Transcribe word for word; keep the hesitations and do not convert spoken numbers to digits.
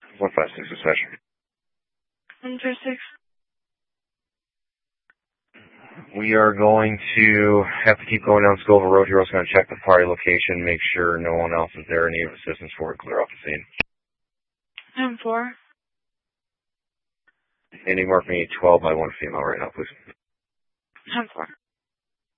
one five six dispatch. one five six. We are going to have to keep going down Scoville Road here. I was going to check the party location, make sure no one else is there, need assistance for it, clear off the scene. ten four. Any mark me twelve by one female right now, please. ten four.